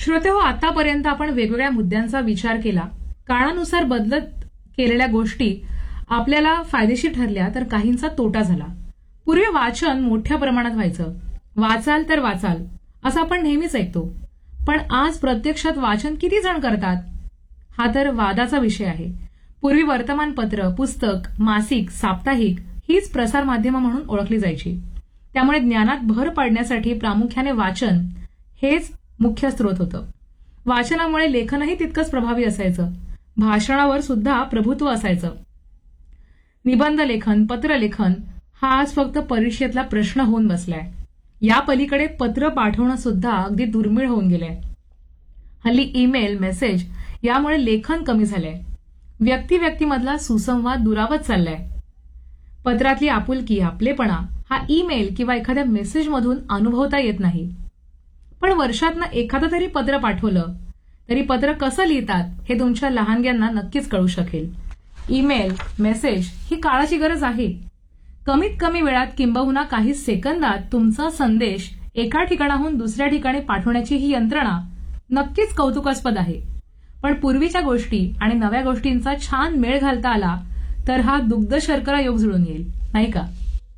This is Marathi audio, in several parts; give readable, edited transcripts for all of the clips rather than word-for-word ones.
श्रोतेहो, आतापर्यंत आपण वेगवेगळ्या मुद्द्यांचा विचार केला. काळानुसार बदलत केलेल्या गोष्टी आपल्याला फायदेशीर ठरल्या तर काहींचा तोटा झाला. पूर्वी वाचन मोठ्या प्रमाणात व्हायचं. वाचाल तर वाचाल असं आपण नेहमीच ऐकतो. पण आज प्रत्यक्षात वाचन किती जण करतात हा तर वादाचा विषय आहे. पूर्वी वर्तमानपत्र, पुस्तक, मासिक, साप्ताहिक हीच प्रसार माध्यमं म्हणून ओळखली जायची. त्यामुळे ज्ञानात भर पाडण्यासाठी प्रामुख्याने वाचन हेच मुख्य स्रोत होतं. वाचनामुळे लेखनही तितकंच प्रभावी असायचं. भाषणावर सुद्धा प्रभुत्व असायचं. निबंध लेखन, पत्रलेखन हा आज फक्त परीक्षेतला प्रश्न होऊन बसलाय. या पलीकडे पत्र पाठवणं सुद्धा अगदी दुर्मिळ होऊन गेलंय. हल्ली ईमेल, मेसेज यामुळे लेखन कमी झालंय. व्यक्तिमधला सुसंवाद दुरावत चाललाय. पत्रातली आपुलकी, आपलेपणा हा ईमेल किंवा एखाद्या मेसेजमधून अनुभवता येत नाही. पण वर्षातनं एखादं तरी पत्र पाठवलं तरी पत्र कसं लिहितात हे तुमच्या लहानग्यांना नक्कीच कळू शकेल. ईमेल, मेसेज ही काळाची गरज आहे. कमीत कमी वेळात किंबहुना काही सेकंदात तुमचा संदेश एका ठिकाणाहून दुसऱ्या ठिकाणी पाठवण्याची ही यंत्रणा नक्कीच कौतुकास्पद आहे. पण पूर्वीच्या गोष्टी आणि नव्या गोष्टींचा छान मेळ घालता आला तर हा दुग्ध शर्करा योग जुळून येईल, नाही का?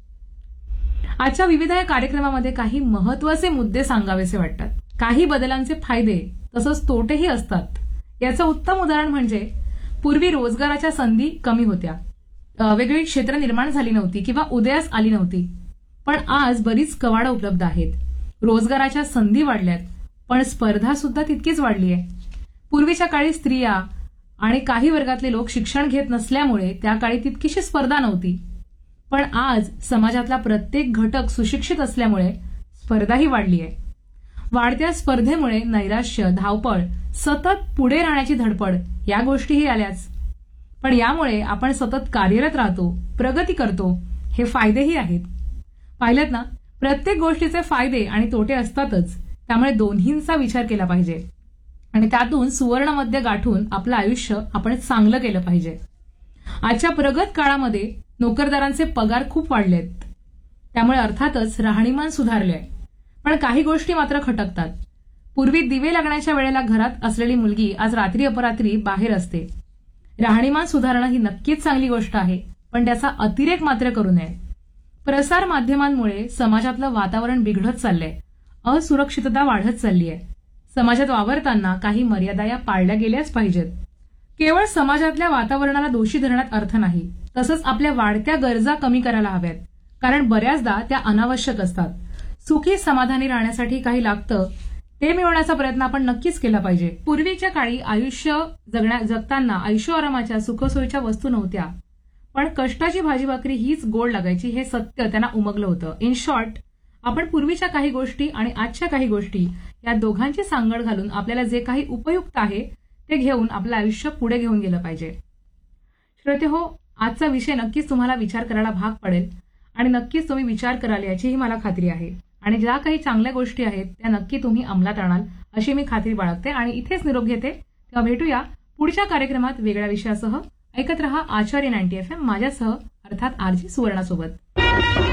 आजच्या विविध या कार्यक्रमामध्ये काही महत्वाचे मुद्दे सांगावेसे वाटतात. काही बदलांचे फायदे तसंच तोटेही असतात. याचं उत्तम उदाहरण म्हणजे पूर्वी रोजगाराच्या संधी कमी होत्या. वेगवेगळी क्षेत्र निर्माण झाली नव्हती किंवा उदयास आली नव्हती. पण आज बरीच कवाडं उपलब्ध आहेत. रोजगाराच्या संधी वाढल्यात, पण स्पर्धा सुद्धा तितकीच वाढली आहे. पूर्वीच्या काळी स्त्रिया आणि काही वर्गातले लोक शिक्षण घेत नसल्यामुळे त्या काळी तितकीशी स्पर्धा नव्हती. पण आज समाजातला प्रत्येक घटक सुशिक्षित असल्यामुळे स्पर्धाही वाढली आहे. वाढत्या स्पर्धेमुळे नैराश्य, धावपळ, सतत पुढे राहण्याची धडपड या गोष्टीही आल्याच. पण यामुळे आपण सतत कार्यरत राहतो, प्रगती करतो, हे फायदेही आहेत. पाहिलेत ना, प्रत्येक गोष्टीचे फायदे आणि तोटे असतातच. त्यामुळे दोन्हींचा विचार केला पाहिजे आणि त्यातून सुवर्ण मध्य गाठून आपलं आयुष्य आपण चांगलं केलं पाहिजे. आजच्या प्रगत काळामध्ये नोकरदारांचे पगार खूप वाढलेत. त्यामुळे अर्थातच राहणीमान सुधारलंय. पण काही गोष्टी मात्र खटकतात. पूर्वी दिवे लागण्याच्या वेळेला घरात असलेली मुलगी आज रात्री अपरात्री बाहेर असते. राहणीमान सुधारणं ही नक्कीच चांगली गोष्ट आहे, पण त्याचा अतिरेक मात्र करू नये. प्रसार माध्यमांमुळे समाजातलं वातावरण बिघडत चाललंय. असुरक्षितता वाढत चाललीय. समाजात वावरताना काही मर्यादा या पाळल्या गेल्याच पाहिजेत. केवळ समाजातल्या वातावरणाला दोषी धरण्यात अर्थ नाही. तसंच आपल्या वाढत्या गरजा कमी करायला हव्यात, कारण बऱ्याचदा त्या अनावश्यक असतात. सुखी समाधानी राहण्यासाठी काही लागतं ते मिळवण्याचा प्रयत्न आपण नक्कीच केला पाहिजे. पूर्वीच्या काळी आयुष्य जगताना ऐशोआरामाच्या सुखसोयीच्या वस्तू नव्हत्या, पण कष्टाची भाजी भाकरी हीच गोड लागायची हे सत्य त्यांना उमगलं होतं. इन शॉर्ट, आपण पूर्वीच्या काही गोष्टी आणि आजच्या काही गोष्टी या दोघांची सांगड घालून आपल्याला जे काही उपयुक्त आहे ते घेऊन आपलं आयुष्य पुढे घेऊन गेलं पाहिजे. श्रोतेहो, आजचा विषय नक्कीच तुम्हाला विचार करायला भाग पडेल आणि नक्कीच तुम्ही विचार कराल याचीही मला खात्री आहे. आणि ज्या काही चांगल्या गोष्टी आहेत त्या नक्की तुम्ही अंमलात आणाल अशी मी खात्री बाळगते आणि इथेच निरोप घेते. तेव्हा भेटूया पुढच्या कार्यक्रमात वेगळ्या विषयासह. ऐकत रहा आचार्य 90 FM माझ्यासह, अर्थात आरजी सुवर्णासोबत.